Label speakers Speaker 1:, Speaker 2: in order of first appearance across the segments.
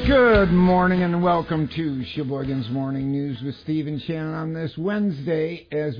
Speaker 1: Good morning and welcome to Sheboygan's Morning News with Steve and Shannon on this Wednesday as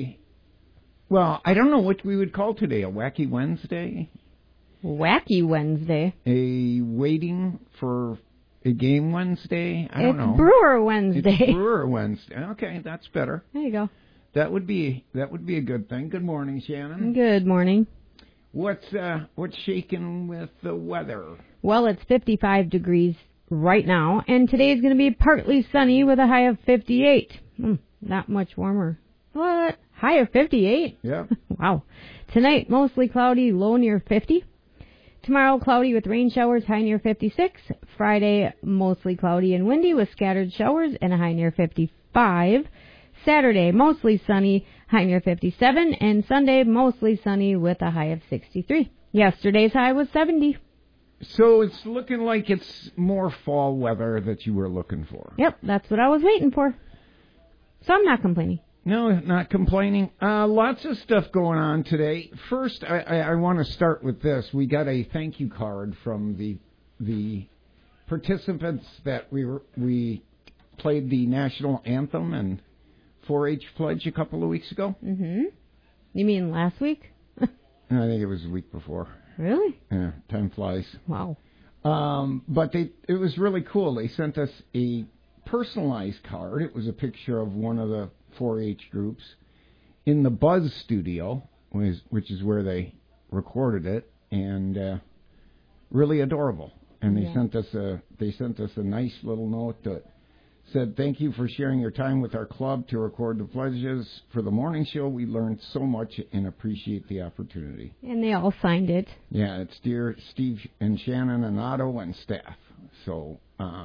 Speaker 1: I don't know what we would call today, a wacky Wednesday?
Speaker 2: Wacky Wednesday.
Speaker 1: A waiting for a game Wednesday? I don't know.
Speaker 2: It's Brewer Wednesday.
Speaker 1: It's Brewer Wednesday. Okay, that's better.
Speaker 2: There you go.
Speaker 1: That would be a good thing. Good morning, Shannon.
Speaker 2: Good morning.
Speaker 1: What's shaking with the weather?
Speaker 2: Well, it's 55 degrees right now, and today is going to be partly sunny with a high of 58. Not much warmer. What? High of 58?
Speaker 1: Yeah.
Speaker 2: Wow. Tonight, mostly cloudy, low near 50. Tomorrow, cloudy with rain showers, high near 56. Friday, mostly cloudy and windy with scattered showers and a high near 55. Saturday, mostly sunny, high near 57. And Sunday, mostly sunny with a high of 63. Yesterday's high was 70.
Speaker 1: So it's looking like it's more fall weather that you were looking for.
Speaker 2: Yep, that's what I was waiting for. So I'm not complaining.
Speaker 1: No, not complaining. Lots of stuff going on today. First, I want to start with this. We got a thank you card from the participants that we played the national anthem and 4-H pledge a couple of weeks ago.
Speaker 2: Mm-hmm. You mean last week?
Speaker 1: I think it was the week before.
Speaker 2: Really?
Speaker 1: Yeah, time flies.
Speaker 2: Wow.
Speaker 1: But it was really cool. They sent us a personalized card. It was a picture of one of the 4-H groups in the Buzz studio, which is where they recorded it, and really adorable. And they sent us a nice little note that said, "Thank you for sharing your time with our club to record the pledges for the morning show. We learned so much and appreciate the opportunity."
Speaker 2: And they all signed it.
Speaker 1: Yeah, it's dear Steve and Shannon and Otto and staff. So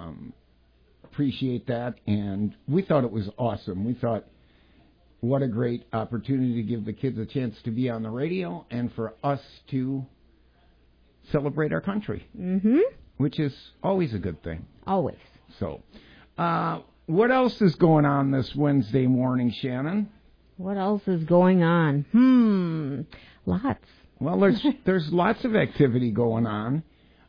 Speaker 1: appreciate that. And we thought it was awesome. We thought, what a great opportunity to give the kids a chance to be on the radio and for us to celebrate our country, which is always a good thing.
Speaker 2: Always.
Speaker 1: So what else is going on this Wednesday morning, Shannon?
Speaker 2: What else is going on? Lots.
Speaker 1: Well, there's lots of activity going on,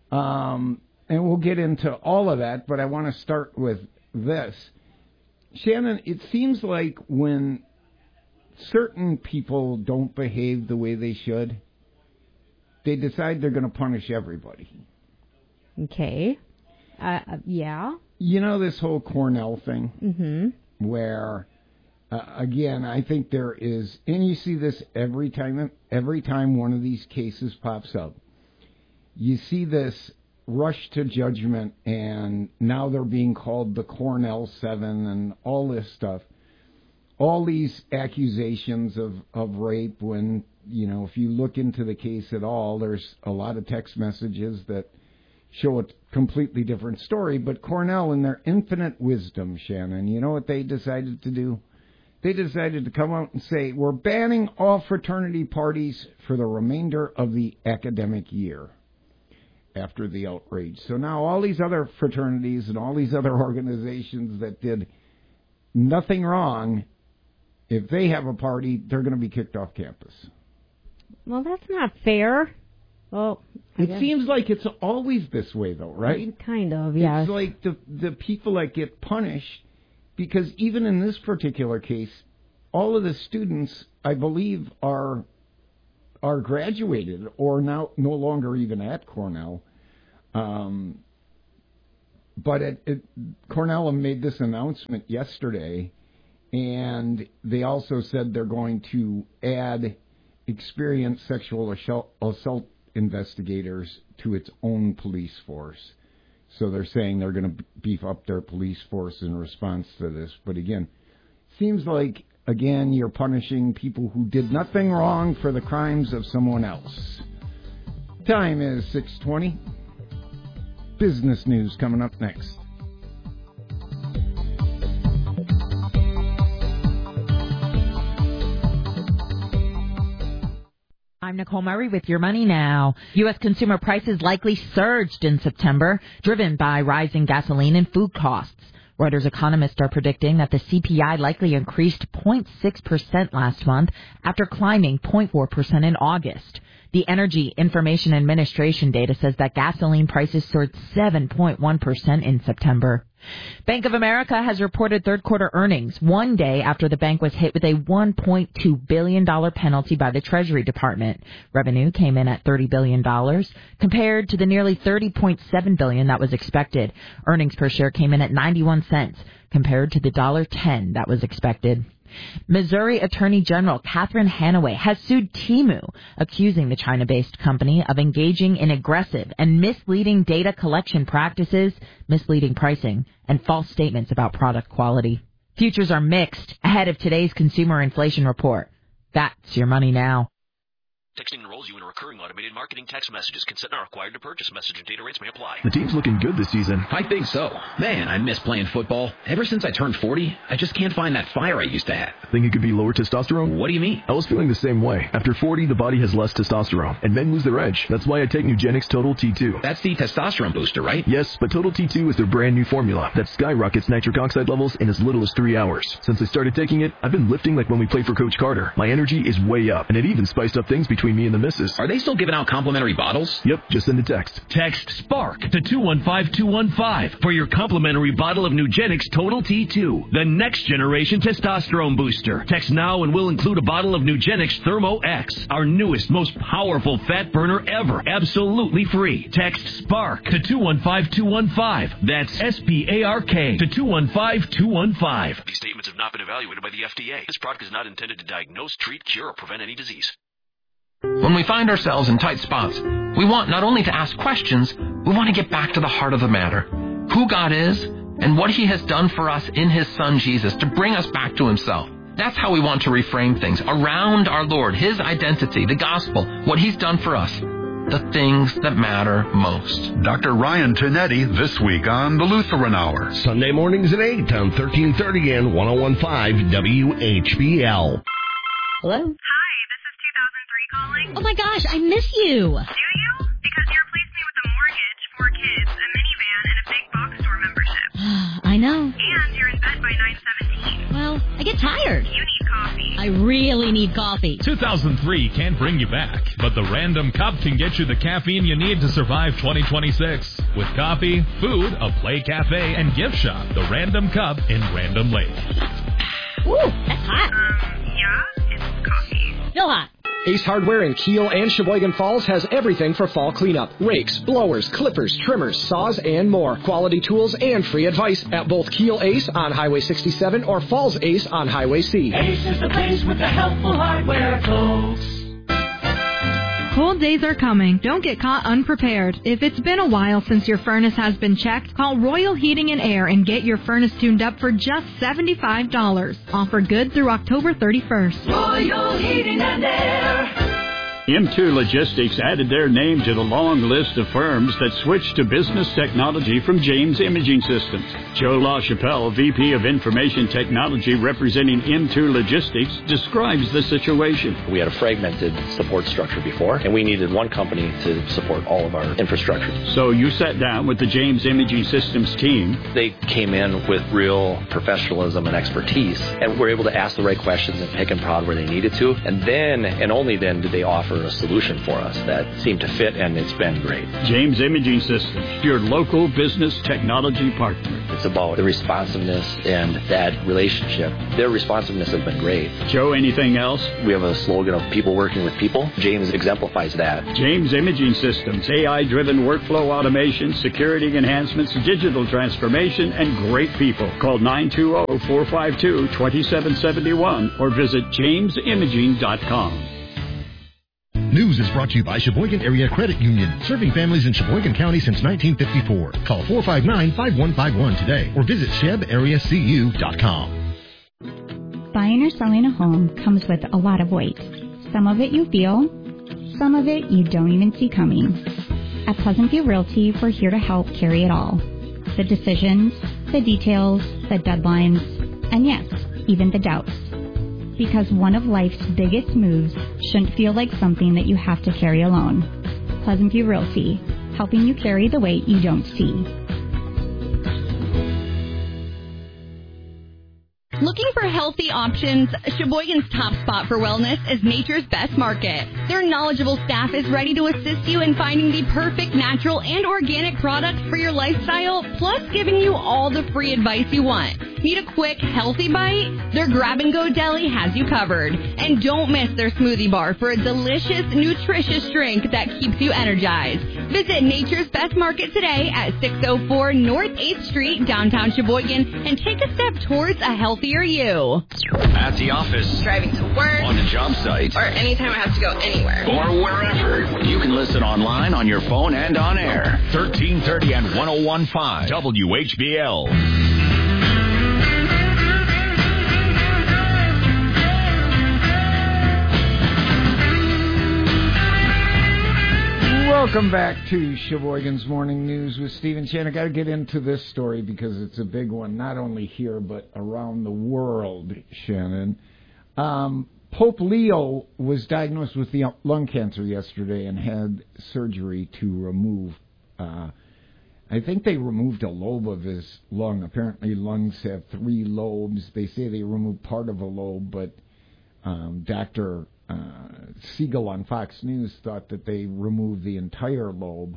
Speaker 1: and we'll get into all of that, but I want to start with this. Shannon, it seems like when certain people don't behave the way they should, they decide they're going to punish everybody.
Speaker 2: Okay. Yeah.
Speaker 1: You know this whole Cornell thing, where, again, I think there is, and you see this every time one of these cases pops up, you see this rush to judgment, and now they're being called the Cornell 7 and all this stuff. All these accusations of rape when, if you look into the case at all, there's a lot of text messages that show a completely different story. But Cornell, in their infinite wisdom, Shannon, you know what they decided to do? They decided to come out and say, we're banning all fraternity parties for the remainder of the academic year after the outrage. So now all these other fraternities and all these other organizations that did nothing wrong, if they have a party, they're going to be kicked off campus.
Speaker 2: Well, that's not fair. Well,
Speaker 1: it seems like it's always this way, though, right?
Speaker 2: Kind of, yeah.
Speaker 1: It's like the people that get punished, because even in this particular case, all of the students, I believe, are graduated or now no longer even at Cornell. But Cornell made this announcement yesterday, and they also said they're going to add experienced sexual assault investigators to its own police force. So they're saying they're going to beef up their police force in response to this. But again, seems like, again, you're punishing people who did nothing wrong for the crimes of someone else. Time is 6:20. Business news coming up next.
Speaker 3: I'm Nicole Murray with Your Money Now. U.S. consumer prices likely surged in September, driven by rising gasoline and food costs. Reuters economists are predicting that the CPI likely increased 0.6% last month after climbing 0.4% in August. The Energy Information Administration data says that gasoline prices soared 7.1% in September. Bank of America has reported third quarter earnings one day after the bank was hit with a $1.2 billion penalty by the Treasury Department. Revenue came in at $30 billion compared to the nearly $30.7 billion that was expected. Earnings per share came in at 91 cents compared to the $1.10 that was expected. Missouri Attorney General Catherine Hanaway has sued Temu, accusing the China-based company of engaging in aggressive and misleading data collection practices, misleading pricing, and false statements about product quality. Futures are mixed ahead of today's consumer inflation report. That's your money now.
Speaker 4: Texting enrolls you in a recurring automated marketing text messages. Consent not required to purchase. Message and data rates may apply.
Speaker 5: The team's looking good this season.
Speaker 6: I think so. Man, I miss playing football. Ever since I turned 40, I just can't find that fire I used to have.
Speaker 5: Think it could be lower testosterone?
Speaker 6: What do you mean?
Speaker 5: I was feeling the same way. After 40, the body has less testosterone, and men lose their edge. That's why I take Nugenix Total T2.
Speaker 6: That's the testosterone booster, right?
Speaker 5: Yes, but Total T2 is their brand new formula that skyrockets nitric oxide levels in as little as 3 hours. Since I started taking it, I've been lifting like when we played for Coach Carter. My energy is way up, and it even spiced up things between me and the missus.
Speaker 6: Are they still giving out complimentary bottles?
Speaker 5: Yep, just send a text.
Speaker 7: Text SPARK to 215-215 for your complimentary bottle of Nugenix Total T2, the next generation testosterone booster. Text now and we'll include a bottle of Nugenix Thermo X, our newest, most powerful fat burner ever, absolutely free. Text SPARK to 215-215. That's SPARK to 215-215.
Speaker 4: These statements have not been evaluated by the FDA. This product is not intended to diagnose, treat, cure, or prevent any disease.
Speaker 8: When we find ourselves in tight spots, we want not only to ask questions, we want to get back to the heart of the matter. Who God is and what He has done for us in His Son Jesus to bring us back to Himself. That's how we want to reframe things around our Lord, His identity, the gospel, what He's done for us, the things that matter most.
Speaker 9: Dr. Ryan Tinetti this week on the Lutheran Hour.
Speaker 10: Sunday mornings at 8 on 1330 and 101.5 WHBL.
Speaker 11: Hello? Oh my gosh, I miss you.
Speaker 12: Do you? Because you replaced me with a mortgage, 4 kids, a minivan, and a big box store membership.
Speaker 11: I know.
Speaker 12: And you're in bed by 9:17.
Speaker 11: Well, I get tired.
Speaker 12: You need coffee.
Speaker 11: I really need coffee.
Speaker 13: 2003 can't bring you back, but the Random Cup can get you the caffeine you need to survive 2026. With coffee, food, a play cafe, and gift shop, the Random Cup in Random Lake.
Speaker 11: Ooh, that's hot.
Speaker 12: Yeah, it's coffee.
Speaker 11: Still hot.
Speaker 14: Ace Hardware in Kiel and Sheboygan Falls has everything for fall cleanup. Rakes, blowers, clippers, trimmers, saws, and more. Quality tools and free advice at both Kiel Ace on Highway 67 or Falls Ace on Highway C.
Speaker 15: Ace is the place with the helpful hardware, folks.
Speaker 16: Cold days are coming. Don't get caught unprepared. If it's been a while since your furnace has been checked, call Royal Heating and Air and get your furnace tuned up for just $75. Offer good through October 31st.
Speaker 15: Royal Heating and Air.
Speaker 17: M2 Logistics added their name to the long list of firms that switched to business technology from James Imaging Systems. Joe LaChapelle, VP of Information Technology representing M2 Logistics, describes the situation.
Speaker 18: We had a fragmented support structure before, and we needed one company to support all of our infrastructure.
Speaker 17: So you sat down with the James Imaging Systems team.
Speaker 18: They came in with real professionalism and expertise, and were able to ask the right questions and pick and prod where they needed to. And then, and only then, did they offer a solution for us that seemed to fit, and it's been great.
Speaker 17: James Imaging Systems, your local business technology partner.
Speaker 18: It's about the responsiveness and that relationship. Their responsiveness has been great.
Speaker 17: Joe, anything else?
Speaker 18: We have a slogan of people working with people. James exemplifies that.
Speaker 17: James Imaging Systems, AI-driven workflow automation, security enhancements, digital transformation, and great people. Call 920-452-2771 or visit jamesimaging.com.
Speaker 10: News is brought to you by Sheboygan Area Credit Union, serving families in Sheboygan County since 1954. Call 459-5151 today or visit shebareacu.com.
Speaker 19: Buying or selling a home comes with a lot of weight. Some of it you feel, some of it you don't even see coming. At Pleasant View Realty, we're here to help carry it all. The decisions, the details, the deadlines, and yes, even the doubts. Because one of life's biggest moves shouldn't feel like something that you have to carry alone. Pleasant View Realty, helping you carry the weight you don't see.
Speaker 20: Looking for healthy options? Sheboygan's top spot for wellness is Nature's Best Market. Their knowledgeable staff is ready to assist you in finding the perfect natural and organic products for your lifestyle, plus giving you all the free advice you want. Need a quick, healthy bite? Their grab-and-go deli has you covered. And don't miss their smoothie bar for a delicious, nutritious drink that keeps you energized. Visit Nature's Best Market today at 604 North 8th Street, downtown Sheboygan, and take a step towards a healthier you.
Speaker 6: At the office,
Speaker 20: Driving to work,
Speaker 6: on the job site,
Speaker 20: or anytime I have to go anywhere.
Speaker 6: or wherever. You can listen online, on your phone, and on air.
Speaker 7: 1330 and 101.5 WHBL.
Speaker 1: Welcome back to Sheboygan's Morning News with Stephen Chan. I got to get into this story because it's a big one, not only here but around the world, Shannon. Pope Leo was diagnosed with lung cancer yesterday and had surgery to remove, I think they removed a lobe of his lung. Apparently lungs have 3 lobes. They say they removed part of a lobe, but Dr. Siegel on Fox News thought that they removed the entire lobe.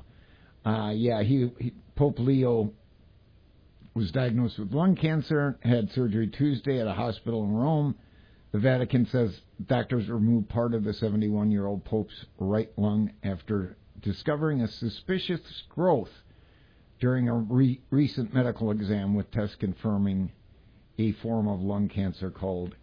Speaker 1: Pope Leo was diagnosed with lung cancer, had surgery Tuesday at a hospital in Rome. The Vatican says doctors removed part of the 71-year-old Pope's right lung after discovering a suspicious growth during a recent medical exam with tests confirming a form of lung cancer called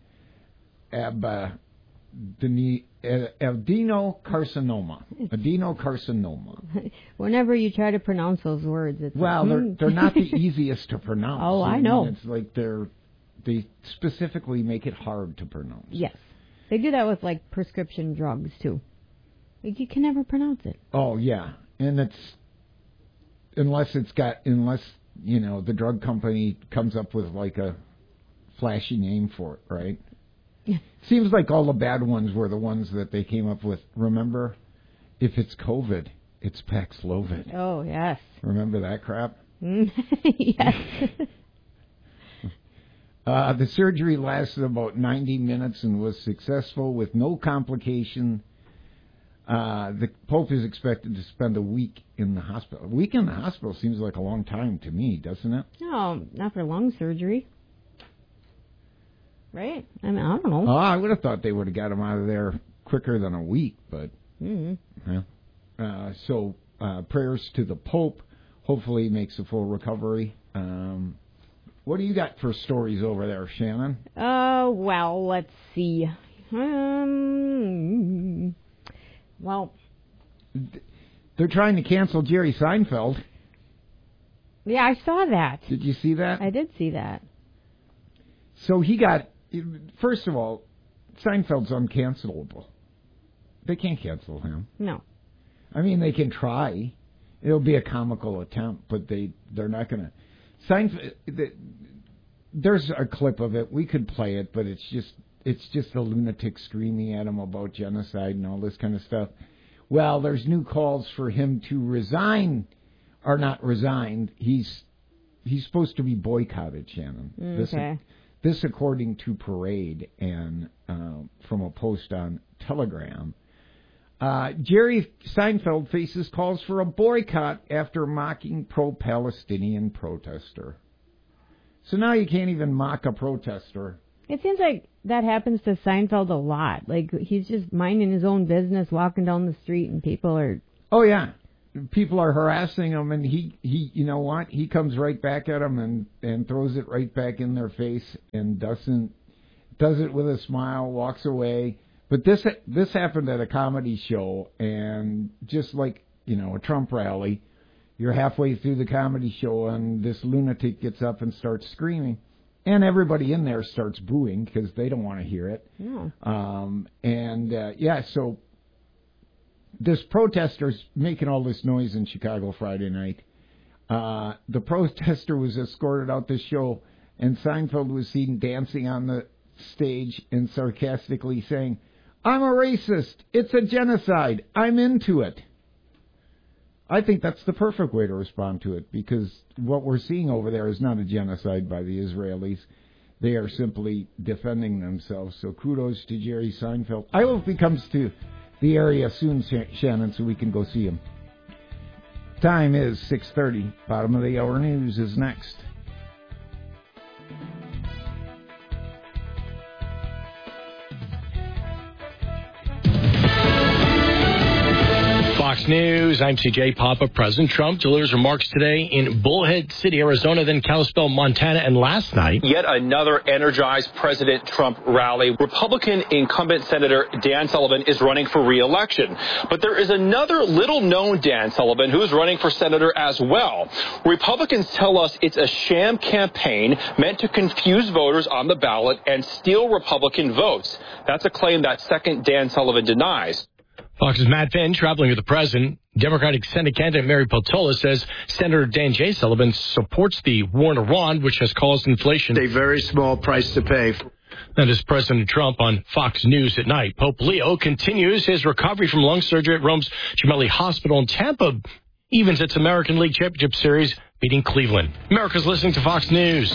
Speaker 1: adenocarcinoma. Adenocarcinoma.
Speaker 2: Whenever you try to pronounce those words, it's
Speaker 1: they're not the easiest to pronounce.
Speaker 2: Oh, I know.
Speaker 1: It's like they specifically make it hard to pronounce.
Speaker 2: Yes, they do that with like prescription drugs too. Like you can never pronounce it.
Speaker 1: Oh yeah, and unless the drug company comes up with like a flashy name for it, right? Yeah. Seems like all the bad ones were the ones that they came up with. Remember, if it's COVID, it's Paxlovid.
Speaker 2: Oh, yes.
Speaker 1: Remember that crap?
Speaker 2: Yes.
Speaker 1: The surgery lasted about 90 minutes and was successful with no complication. The Pope is expected to spend a week in the hospital. A week in the hospital seems like a long time to me, doesn't it?
Speaker 2: No, not for lung surgery. Right? I mean, I don't know.
Speaker 1: Oh, I would have thought they would have got him out of there quicker than a week, but so prayers to the Pope. Hopefully, he makes a full recovery. What do you got for stories over there, Shannon?
Speaker 2: Well, let's see. Well,
Speaker 1: they're trying to cancel Jerry Seinfeld.
Speaker 2: Yeah, I saw that.
Speaker 1: Did you see that?
Speaker 2: I did see that.
Speaker 1: So he got. First of all, Seinfeld's uncancelable. They can't cancel him.
Speaker 2: No.
Speaker 1: I mean, they can try. It'll be a comical attempt, but they're not going to. Seinfeld. There's a clip of it. We could play it, but it's just a lunatic screaming at him about genocide and all this kind of stuff. Well, there's new calls for him to resign, or not resign. He's supposed to be boycotted, Shannon.
Speaker 2: Okay.
Speaker 1: This according to Parade and from a post on Telegram. Jerry Seinfeld faces calls for a boycott after mocking pro-Palestinian protester. So now you can't even mock a protester.
Speaker 2: It seems like that happens to Seinfeld a lot. Like he's just minding his own business, walking down the street, and people are...
Speaker 1: Oh, yeah. People are harassing him, and he you know what? He comes right back at them and throws it right back in their face and does it with a smile, walks away. But this happened at a comedy show, and just like, a Trump rally, you're halfway through the comedy show, and this lunatic gets up and starts screaming. And everybody in there starts booing because they don't want to hear it.
Speaker 2: No.
Speaker 1: So... This protester's making all this noise in Chicago Friday night. The protester was escorted out the show, and Seinfeld was seen dancing on the stage and sarcastically saying, "I'm a racist. It's a genocide. I'm into it." I think that's the perfect way to respond to it, because what we're seeing over there is not a genocide by the Israelis. They are simply defending themselves. So kudos to Jerry Seinfeld. I hope he comes to the area soon, Shannon, so we can go see him. Time is 6:30. Bottom of the hour news is next.
Speaker 21: Fox News, I'm CJ Papa. President Trump delivers remarks today in Bullhead City, Arizona, then Kalispell, Montana, and last night.
Speaker 22: Yet another energized President Trump rally. Republican incumbent Senator Dan Sullivan is running for re-election. But there is another little-known Dan Sullivan who is running for senator as well. Republicans tell us it's a sham campaign meant to confuse voters on the ballot and steal Republican votes. That's a claim that second Dan Sullivan denies.
Speaker 21: Fox's Matt Finn traveling with the president. Democratic Senate candidate Mary Peltola says Senator Dan J. Sullivan supports the war in Iran, which has caused inflation.
Speaker 23: A very small price to pay.
Speaker 21: That is President Trump on Fox News at night. Pope Leo continues his recovery from lung surgery at Rome's Gemelli Hospital in Tampa. Evens its American League Championship Series, beating Cleveland. America's listening to Fox News.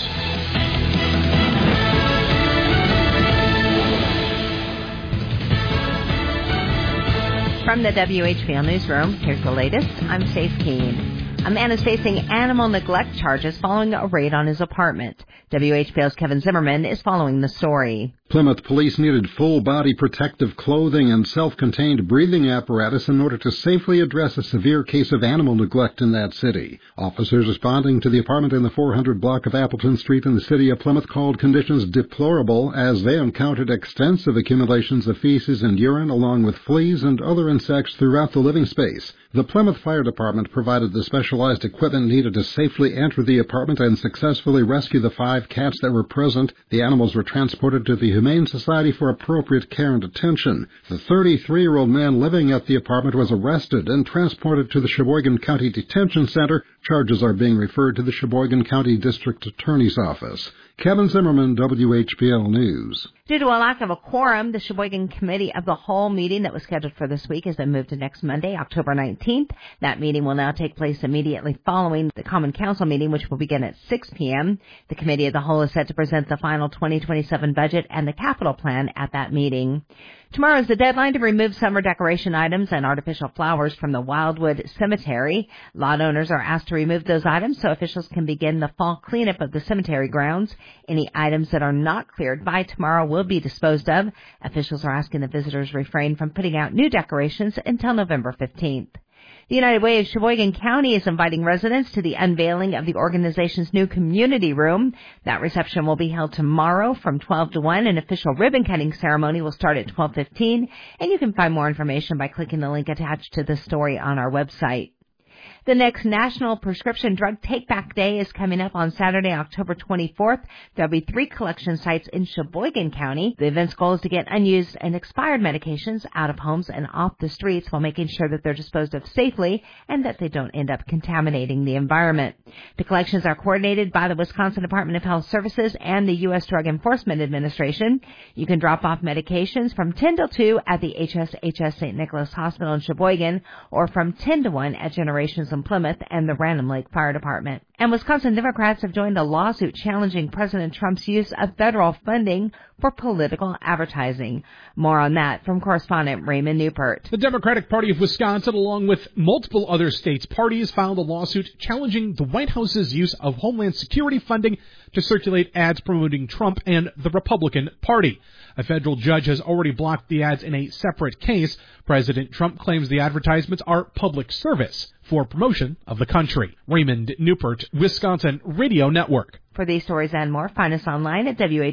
Speaker 24: From the WHBL Newsroom, here's the latest. I'm Faith Keene. A man is facing animal neglect charges following a raid on his apartment. WHBL's Kevin Zimmerman is following the story.
Speaker 25: Plymouth police needed full-body protective clothing and self-contained breathing apparatus in order to safely address a severe case of animal neglect in that city. Officers responding to the apartment in the 400 block of Appleton Street in the city of Plymouth called conditions deplorable as they encountered extensive accumulations of feces and urine along with fleas and other insects throughout the living space. The Plymouth Fire Department provided the specialized equipment needed to safely enter the apartment and successfully rescue the 5 cats that were present. The animals were transported to the Humane Society for appropriate care and attention. The 33-year-old man living at the apartment was arrested and transported to the Sheboygan County Detention Center. Charges are being referred to the Sheboygan County District Attorney's Office. Kevin Zimmerman, WHBL News.
Speaker 24: Due to a lack of a quorum, the Sheboygan Committee of the Whole meeting that was scheduled for this week has been moved to next Monday, October 19th. That meeting will now take place immediately following the Common Council meeting, which will begin at 6 p.m. The Committee of the Whole is set to present the final 2027 budget and the capital plan at that meeting. Tomorrow is the deadline to remove summer decoration items and artificial flowers from the Wildwood Cemetery. Lot owners are asked to remove those items so officials can begin the fall cleanup of the cemetery grounds. Any items that are not cleared by tomorrow will be disposed of. Officials are asking the visitors refrain from putting out new decorations until November 15th. The United Way of Sheboygan County is inviting residents to the unveiling of the organization's new community room. That reception will be held tomorrow from 12 to 1. An official ribbon-cutting ceremony will start at 12:15, and you can find more information by clicking the link attached to this story on our website. The next National Prescription Drug Take-Back Day is coming up on Saturday, October 24th. There'll be 3 collection sites in Sheboygan County. The event's goal is to get unused and expired medications out of homes and off the streets while making sure that they're disposed of safely and that they don't end up contaminating the environment. The collections are coordinated by the Wisconsin Department of Health Services and the U.S. Drug Enforcement Administration. You can drop off medications from 10 till 2 at the HSHS St. Nicholas Hospital in Sheboygan or from 10 to 1 at Generations in Plymouth and the Random Lake Fire Department. And Wisconsin Democrats have joined a lawsuit challenging President Trump's use of federal funding for political advertising. More on that from correspondent Raymond Newport.
Speaker 26: The Democratic Party of Wisconsin, along with multiple other states' parties, filed a lawsuit challenging the White House's use of Homeland Security funding to circulate ads promoting Trump and the Republican Party. A federal judge has already blocked the ads in a separate case. President Trump claims the advertisements are public service for promotion of the country. Raymond Newport, Wisconsin Radio Network.
Speaker 24: For these stories and more, find us online at WH